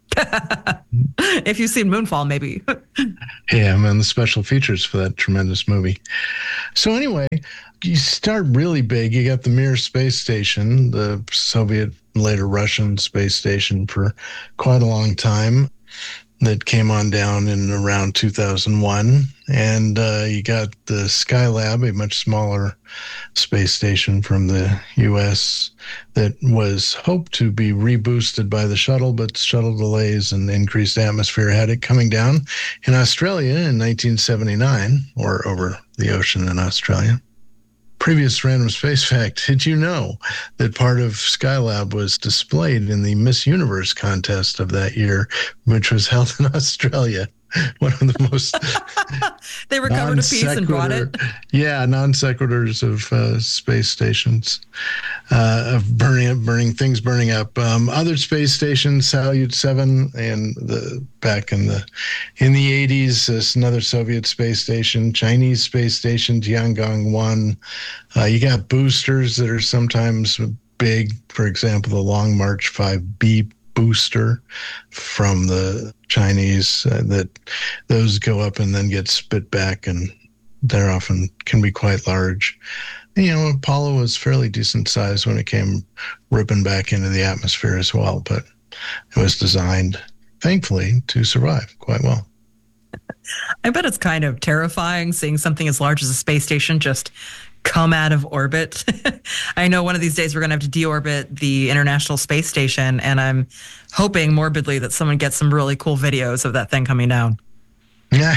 If you've seen Moonfall, maybe. Yeah, man, the special features for that tremendous movie. So anyway, you start really big. You got the Mir space station, the Soviet, later Russian space station for quite a long time, that came on down in around two thousand one. And uh, you got the Skylab, a much smaller space station from the U S that was hoped to be reboosted by the shuttle, but shuttle delays and increased atmosphere had it coming down in Australia in nineteen seventy-nine, or over the ocean in Australia. Previous random space fact, did you know that part of Skylab was displayed in the Miss Universe contest of that year, which was held in Australia? One of the most they recovered a piece and brought it. Yeah, non sequiturs of uh, space stations, uh, of burning burning things burning up. Um, other space stations, Salyut seven, and the back in the in the eighties, there's another Soviet space station, Chinese space station, Tiangong one. Uh, you got boosters that are sometimes big. For example, the Long March five B booster from the Chinese, uh, that those go up and then get spit back, and they're often can be quite large. And, you know, Apollo was fairly decent size when it came ripping back into the atmosphere as well, but it was designed, thankfully, to survive quite well. I bet it's kind of terrifying seeing something as large as a space station just come out of orbit. I know one of these days we're going to have to deorbit the International Space Station, and I'm hoping morbidly that someone gets some really cool videos of that thing coming down. Yeah.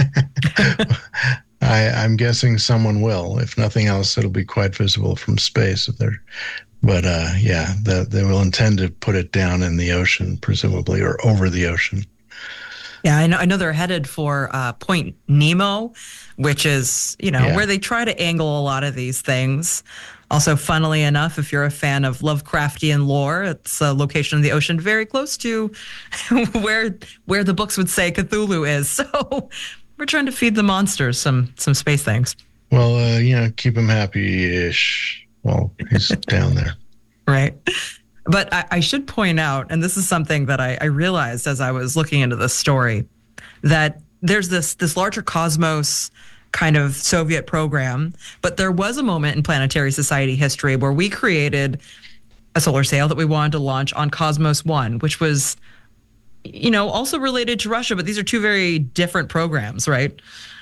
I, I'm guessing someone will. If nothing else, it'll be quite visible from space. If they're, but uh, yeah, the, they will intend to put it down in the ocean, presumably, or over the ocean. Yeah, I know, I know they're headed for uh, Point Nemo, which is, you know, yeah. where they try to angle a lot of these things. Also, funnily enough, if you're a fan of Lovecraftian lore, it's a location in the ocean very close to where where the books would say Cthulhu is. So we're trying to feed the monsters some some space things. Well, uh, you know, keep him happy-ish while he's down there. Right. But I, I should point out, and this is something that I, I realized as I was looking into this story, that there's this this larger cosmos kind of Soviet program, but there was a moment in planetary society history where we created a solar sail that we wanted to launch on Cosmos one, which was, you know, also related to Russia, but these are two very different programs, right?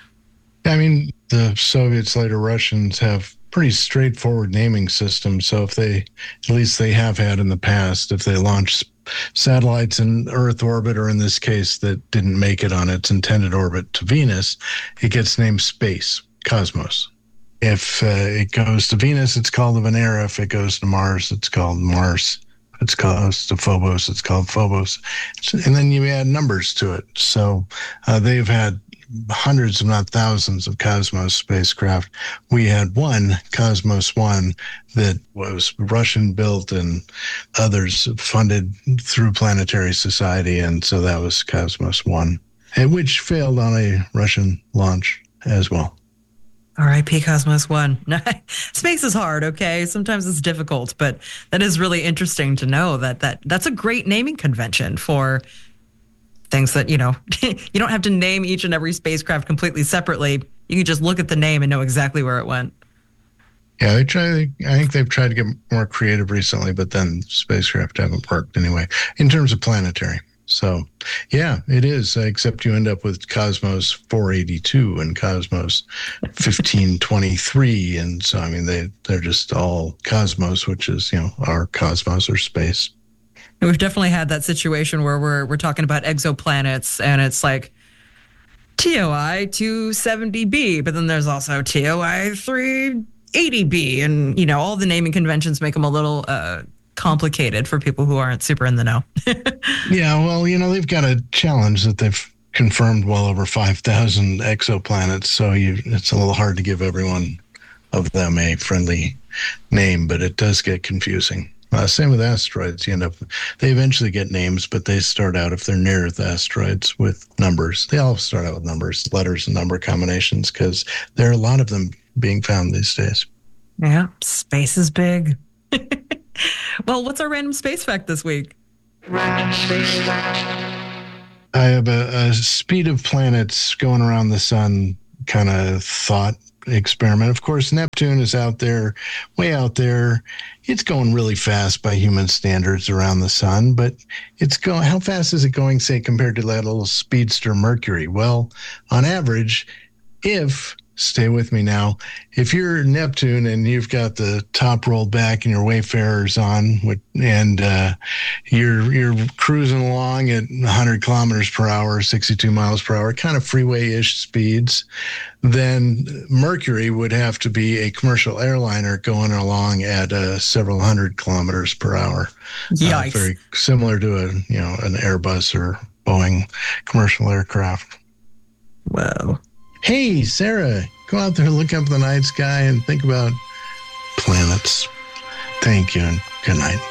I mean, the Soviets, later Russians, have pretty straightforward naming system. So if they, at least they have had in the past, if they launch satellites in Earth orbit, or in this case that didn't make it on its intended orbit to Venus, it gets named Space, Cosmos. If uh, it goes to Venus, it's called the Venera. If it goes to Mars, it's called Mars. If it goes to Phobos, it's called Phobos. And then you add numbers to it. So uh, they've had hundreds, if not thousands, of Cosmos spacecraft. We had one, Cosmos one, that was Russian built and others funded through Planetary Society. And so that was Cosmos one, which failed on a Russian launch as well. R I P Cosmos one. Space is hard, okay? Sometimes it's difficult, but that is really interesting to know that, that that's a great naming convention for things that, you know, you don't have to name each and every spacecraft completely separately. You can just look at the name and know exactly where it went. Yeah, they try. I think they've tried to get more creative recently, but then spacecraft haven't worked anyway in terms of planetary. So, yeah, it is. Except you end up with Cosmos four eighty-two and Cosmos fifteen twenty-three, and so I mean they they're just all Cosmos, which is, you know, our cosmos or space. We've definitely had that situation where we're we're talking about exoplanets, and it's like T O I two seventy b, but then there's also T O I three eighty b, and you know all the naming conventions make them a little uh, complicated for people who aren't super in the know. Yeah, well, you know they've got a challenge that they've confirmed well over five thousand exoplanets, so you, it's a little hard to give everyone of them a friendly name, but it does get confusing. Uh, same with asteroids. You end up, they eventually get names, but they start out, if they're near the asteroids, with numbers. They all start out with numbers, letters and number combinations, because there are a lot of them being found these days. Yeah, space is big. Well, what's our random space fact this week? Random space fact. I have a, a speed of planets going around the sun kind of thought experiment. Of course, Neptune is out there, way out there. It's going really fast by human standards around the sun, but it's going, how fast is it going, say, compared to that little speedster Mercury? Well, on average, if, stay with me now, if you're Neptune and you've got the top rolled back and your Wayfarer's on, and uh, you're you're cruising along at one hundred kilometers per hour, sixty-two miles per hour, kind of freeway-ish speeds, then Mercury would have to be a commercial airliner going along at uh, several hundred kilometers per hour. Yikes. Uh, very similar to a you know an Airbus or Boeing commercial aircraft. Whoa. Hey, Sarah, go out there, look up the night sky, and think about planets. Thank you, and good night.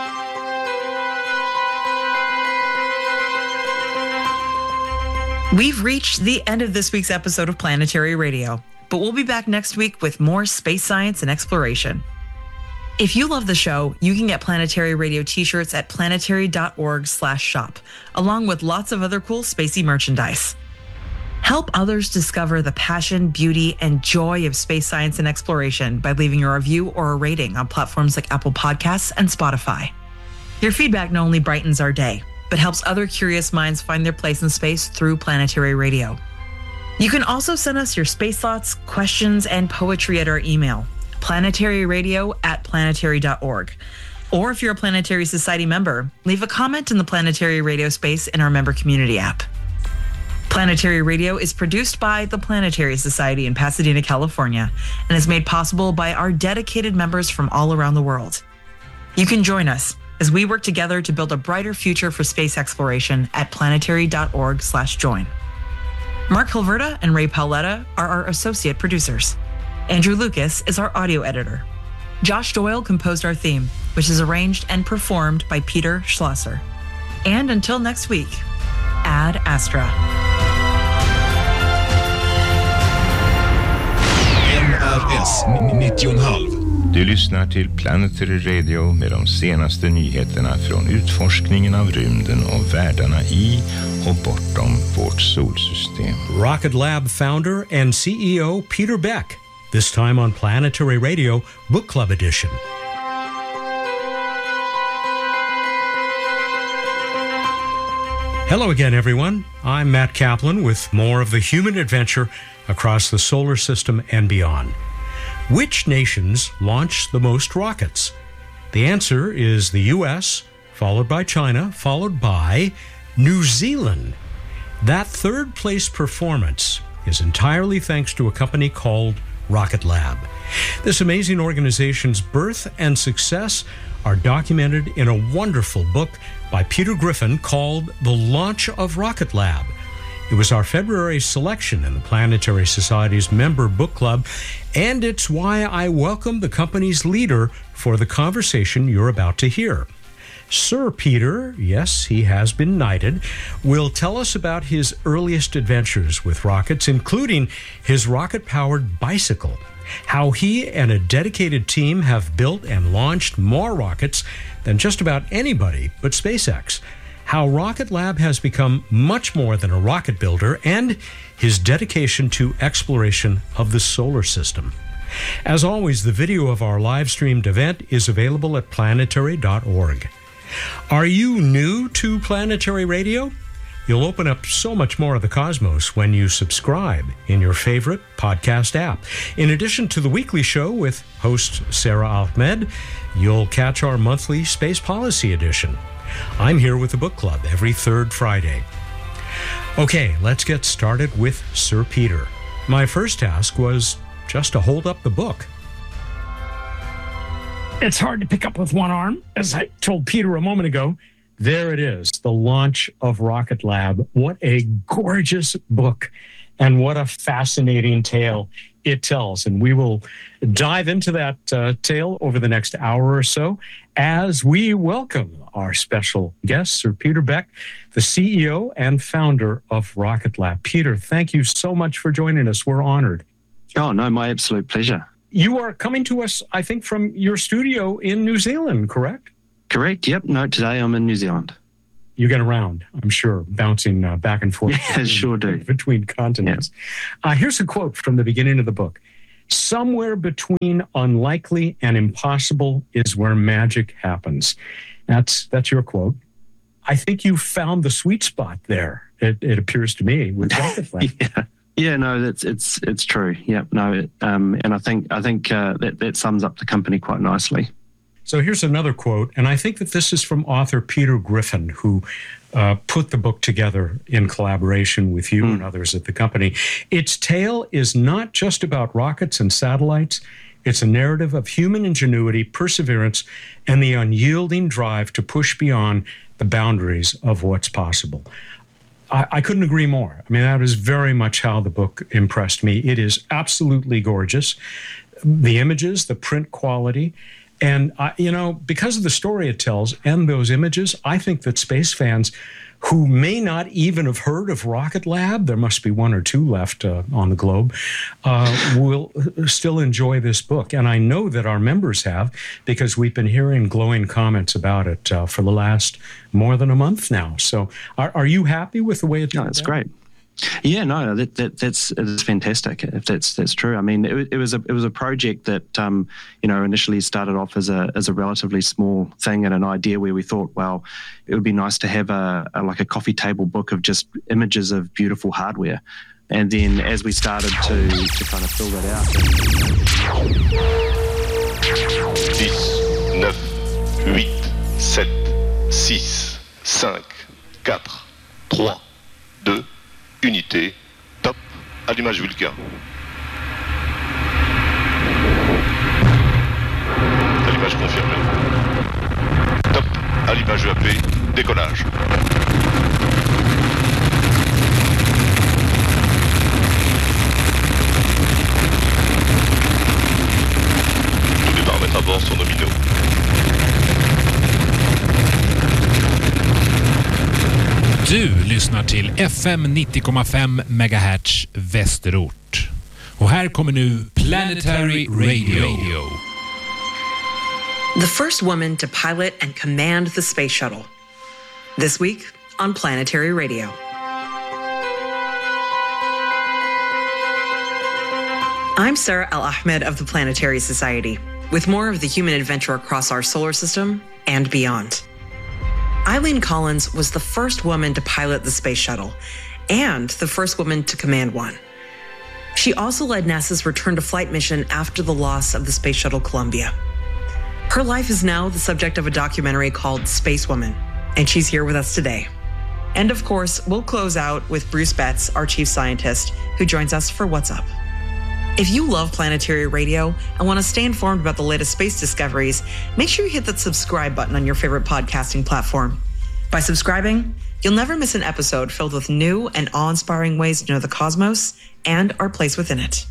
We've reached the end of this week's episode of Planetary Radio, but we'll be back next week with more space science and exploration. If you love the show, you can get Planetary Radio t-shirts at planetary.org slash shop, along with lots of other cool spacey merchandise. Help others discover the passion, beauty, and joy of space science and exploration by leaving a review or a rating on platforms like Apple Podcasts and Spotify. Your feedback not only brightens our day, but helps other curious minds find their place in space through Planetary Radio. You can also send us your space thoughts, questions, and poetry at our email, planetaryradio at planetary dot org. Or if you're a Planetary Society member, leave a comment in the Planetary Radio space in our member community app. Planetary Radio is produced by the Planetary Society in Pasadena, California, and is made possible by our dedicated members from all around the world. You can join us as we work together to build a brighter future for space exploration at planetary.org slash join. Mark Hilverda and Ray Paoletta are our associate producers. Andrew Lucas is our audio editor. Josh Doyle composed our theme, which is arranged and performed by Peter Schlosser. And until next week, Ad Astra. N R S nittio komma fem. Du lyssnar till Planetary Radio med de senaste nyheterna från utforskningen av rymden och världarna i och bortom vårt solsystem. Rocket Lab founder and C E O Peter Beck, this time on Planetary Radio Book Club Edition. Hello again, everyone. I'm Matt Kaplan with more of the human adventure across the solar system and beyond. Which nations launch the most rockets? The answer is the U S, followed by China, followed by New Zealand. That third place performance is entirely thanks to a company called Rocket Lab. This amazing organization's birth and success are documented in a wonderful book by Peter Griffin called The Launch of Rocket Lab. It was our February selection in the Planetary Society's member book club, and it's why I welcome the company's leader for the conversation you're about to hear. Sir Peter, yes, he has been knighted, will tell us about his earliest adventures with rockets, including his rocket-powered bicycle, how he and a dedicated team have built and launched more rockets than just about anybody but SpaceX, how Rocket Lab has become much more than a rocket builder, and his dedication to exploration of the solar system. As always, the video of our live-streamed event is available at planetary dot org. Are you new to Planetary Radio? You'll open up so much more of the cosmos when you subscribe in your favorite podcast app. In addition to the weekly show with host Sarah Ahmed, you'll catch our monthly Space Policy Edition. I'm here with the book club every third Friday. Okay, let's get started with Sir Peter. My first task was just to hold up the book. It's hard to pick up with one arm. As I told Peter a moment ago, there it is, the launch of Rocket Lab. What a gorgeous book and what a fascinating tale it tells. And we will dive into that uh, tale over the next hour or so as we welcome our special guest, Sir Peter Beck, the C E O and founder of Rocket Lab. Peter, thank you so much for joining us. We're honored. Oh, no, my absolute pleasure. You are coming to us, I think, from your studio in New Zealand, correct? Correct. Yep. No, today I'm in New Zealand. You get around, I'm sure, bouncing uh, back and forth. Yeah, sure do. Between continents. Yeah. Uh, here's a quote from the beginning of the book. Somewhere between unlikely and impossible is where magic happens. That's that's your quote. I think you found the sweet spot there, it, it appears to me, with Rocket Lab. Yeah. Yeah, no, that's it's it's true. Yeah, no, it, um, and I think I think uh, that that sums up the company quite nicely. So here's another quote, and I think that this is from author Peter Griffin, who uh, put the book together in collaboration with you mm. and others at the company. Its tale is not just about rockets and satellites. It's a narrative of human ingenuity, perseverance, and the unyielding drive to push beyond the boundaries of what's possible. I, I couldn't agree more. I mean, that is very much how the book impressed me. It is absolutely gorgeous. The images, the print quality, and, I, you know, because of the story it tells and those images, I think that space fans who may not even have heard of Rocket Lab, there must be one or two left uh, on the globe, uh, will still enjoy this book. And I know that our members have, because we've been hearing glowing comments about it uh, for the last more than a month now. So are, are you happy with the way it's No, it's great. Yeah, no, that, that that's it's fantastic. If that's that's true, I mean, it, it was a it was a project that um, you know initially started off as a as a relatively small thing and an idea where we thought, well, it would be nice to have a, a like a coffee table book of just images of beautiful hardware, and then as we started to to kind of fill that out. dix, neuf, huit, sept, six, cinq, quatre, trois, deux. Unité, top, allumage Vulcain. Allumage confirmé. Top, allumage E A P, décollage. Tous les paramètres à bord sont nominaux. Du lyssnar till F M nittio komma fem megahertz Västerort. Och här kommer nu Planetary Radio. The first woman to pilot and command the space shuttle. This week on Planetary Radio. I'm Sarah Al-Ahmed of the Planetary Society, with more of the human adventure across our solar system and beyond. Eileen Collins was the first woman to pilot the space shuttle and the first woman to command one. She also led NASA's return to flight mission after the loss of the space shuttle Columbia. Her life is now the subject of a documentary called Space Woman, and she's here with us today. And of course, we'll close out with Bruce Betts, our chief scientist, who joins us for What's Up. If you love Planetary Radio and want to stay informed about the latest space discoveries, make sure you hit that subscribe button on your favorite podcasting platform. By subscribing, you'll never miss an episode filled with new and awe-inspiring ways to know the cosmos and our place within it.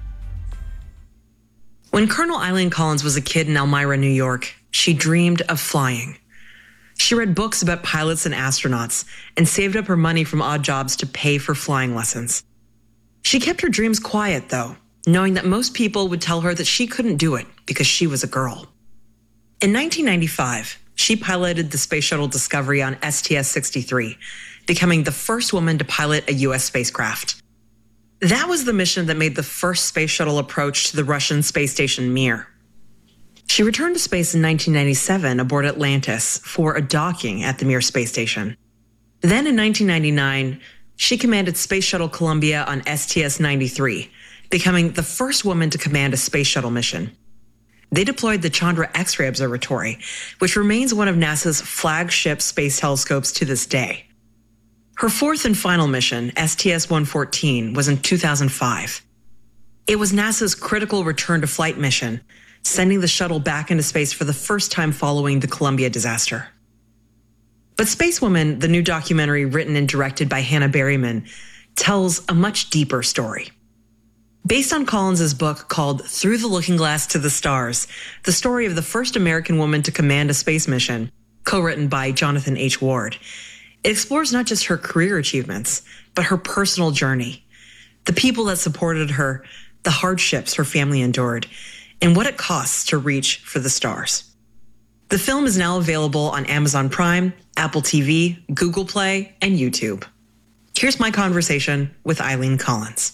When Colonel Eileen Collins was a kid in Elmira, New York, she dreamed of flying. She read books about pilots and astronauts and saved up her money from odd jobs to pay for flying lessons. She kept her dreams quiet, though, knowing that most people would tell her that she couldn't do it because she was a girl. In nineteen ninety-five, she piloted the Space Shuttle Discovery on S T S sixty-three, becoming the first woman to pilot a U S spacecraft. That was the mission that made the first space shuttle approach to the Russian space station Mir. She returned to space in nineteen ninety-seven aboard Atlantis for a docking at the Mir space station. Then in nineteen ninety-nine, she commanded Space Shuttle Columbia on S T S ninety-three, becoming the first woman to command a space shuttle mission. they deployed the Chandra X-ray Observatory, which remains one of NASA's flagship space telescopes to this day. Her fourth and final mission, S T S one fourteen, was in two thousand five. It was NASA's critical return to flight mission, sending the shuttle back into space for the first time following the Columbia disaster. But Spacewoman, the new documentary written and directed by Hannah Berryman, tells a much deeper story. Based on Collins's book called Through the Looking Glass to the Stars, the story of the first American woman to command a space mission, co-written by Jonathan H. Ward, it explores not just her career achievements, but her personal journey, the people that supported her, the hardships her family endured, and what it costs to reach for the stars. The film is now available on Amazon Prime, Apple T V, Google Play, and YouTube. Here's my conversation with Eileen Collins.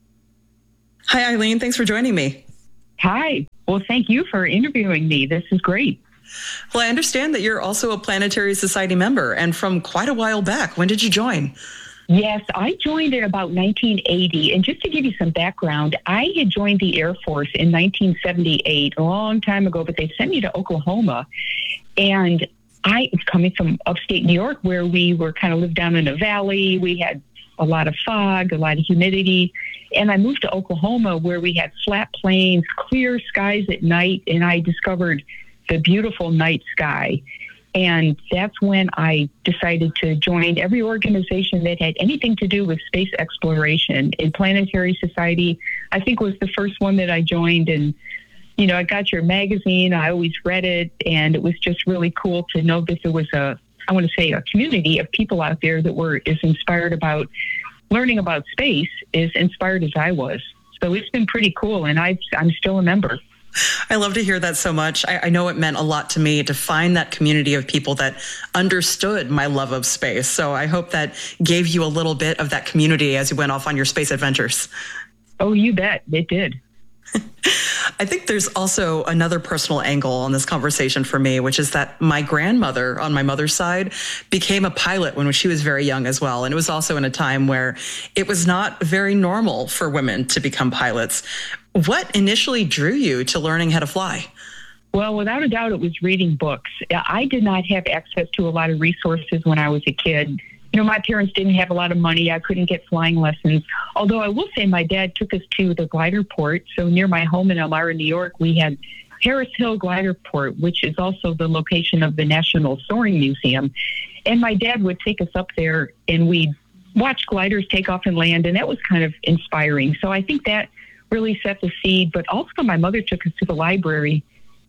Hi, Eileen. Thanks for joining me. Hi. Well, thank you for interviewing me. This is great. Well, I understand that you're also a Planetary Society member and from quite a while back. When did you join? Yes, I joined in about nineteen eighty. And just to give you some background, I had joined the Air Force in nineteen seventy-eight, a long time ago, but they sent me to Oklahoma. And I was coming from upstate New York, where we were kind of lived down in a valley. We had a lot of fog, a lot of humidity. And I moved to Oklahoma, where we had flat plains, clear skies at night, and I discovered the beautiful night sky. And that's when I decided to join every organization that had anything to do with space exploration. And Planetary Society, I think, was the first one that I joined. And, you know, I got your magazine. I always read it. And it was just really cool to know that there was a, I want to say, a community of people out there that were as inspired about learning about space, as inspired as I was. So it's been pretty cool. And I've, I'm still a member. I love to hear that so much. I, I know it meant a lot to me to find that community of people that understood my love of space. So I hope that gave you a little bit of that community as you went off on your space adventures. Oh, you bet. It did. I think there's also another personal angle on this conversation for me, which is that my grandmother on my mother's side became a pilot when she was very young as well. And it was also in a time where it was not very normal for women to become pilots. What initially drew you to learning how to fly? Well, without a doubt, it was reading books. I did not have access to a lot of resources when I was a kid. You know, my parents didn't have a lot of money. I couldn't get flying lessons. Although I will say my dad took us to the glider port. So near my home in Elmira, New York, we had Harris Hill Glider Port, which is also the location of the National Soaring Museum. And my dad would take us up there and we'd watch gliders take off and land. And that was kind of inspiring. So I think that really set the seed. But also my mother took us to the library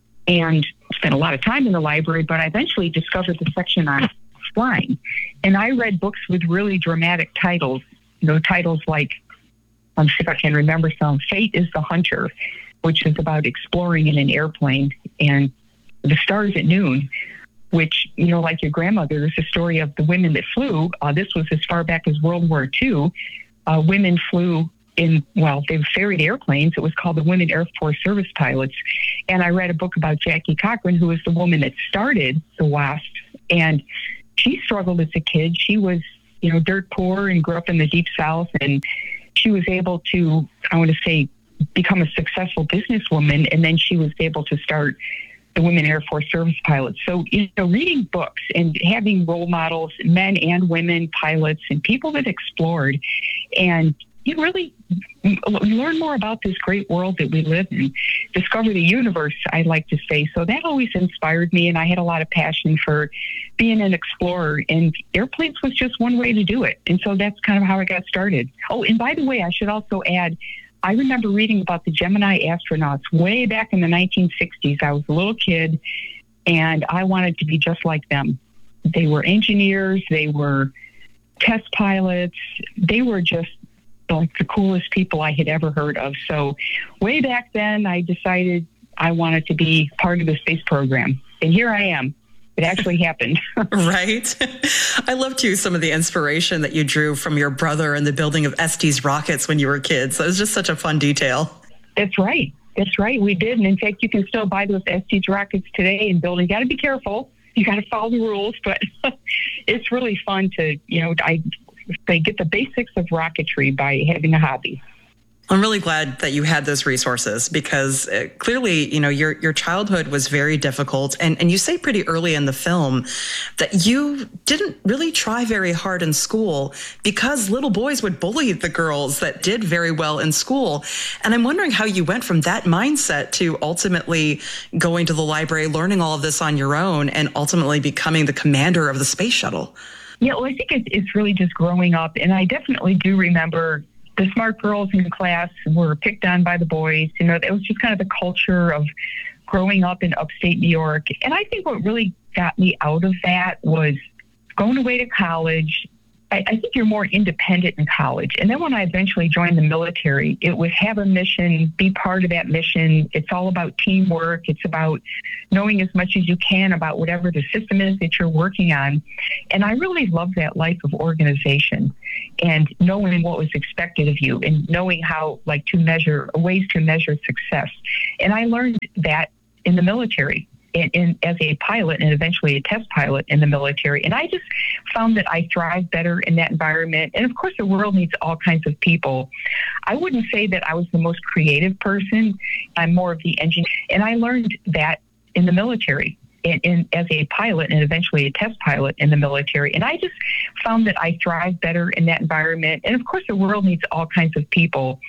and spent a lot of time in the library. But I eventually discovered the section on flying. And I read books with really dramatic titles, you know, titles like, I'm sure I can remember some, Fate is the Hunter, which is about exploring in an airplane, and The Stars at Noon, which, you know, like your grandmother, is a story of the women that flew. Uh, this was as far back as World War Two. Uh, women flew in, well, they ferried airplanes. It was called the Women Air Force Service Pilots. And I read a book about Jackie Cochran, who was the woman that started the WASP. And she struggled as a kid. She was, you know, dirt poor and grew up in the Deep South. And she was able to, I want to say, become a successful businesswoman. And then she was able to start the Women Air Force Service Pilots. So, you know, reading books and having role models, men and women pilots and people that explored, and you really learn more about this great world that we live in, discover the universe, I like to say. So that always inspired me, and I had a lot of passion for being an explorer, and airplanes was just one way to do it. And so that's kind of how I got started. Oh, and by the way, I should also add, I remember reading about the Gemini astronauts way back in the nineteen sixties. I was a little kid, and I wanted to be just like them. They were engineers. They were test pilots. They were just like the coolest people I had ever heard of. So way back then, I decided I wanted to be part of the space program. And here I am. It actually happened. Right? I love, too, some of the inspiration that you drew from your brother and the building of Estes rockets when you were kids. That was just such a fun detail. That's right. That's right. We did. And in fact, you can still buy those Estes rockets today and build them. You got to be careful. You got to follow the rules. But it's really fun to, you know, I they get the basics of rocketry by having a hobby. I'm really glad that you had those resources because uh, clearly, you know, your your childhood was very difficult. And, and you say pretty early in the film that you didn't really try very hard in school because little boys would bully the girls that did very well in school. And I'm wondering how you went from that mindset to ultimately going to the library, learning all of this on your own, and ultimately becoming the commander of the space shuttle. Yeah, well, I think it's, it's really just growing up. And I definitely do remember the smart girls in class were picked on by the boys. You know, it was just kind of the culture of growing up in upstate New York. And I think what really got me out of that was going away to college. I, I think you're more independent in college. And then when I eventually joined the military, it was have a mission, be part of that mission. It's all about teamwork. It's about knowing as much as you can about whatever the system is that you're working on. And I really love that life of organization and knowing what was expected of you and knowing how, like, to measure, ways to measure success. And I learned that in the military. In, in, as a pilot and eventually a test pilot in the military. And I just found that I thrive better in that environment. And of course, the world needs all kinds of people. I wouldn't say that I was the most creative person. I'm more of the engineer. And I learned that in the military. In, in, as a pilot and eventually a test pilot in the military. And I just found that I thrive better in that environment. And of course, the world needs all kinds of people.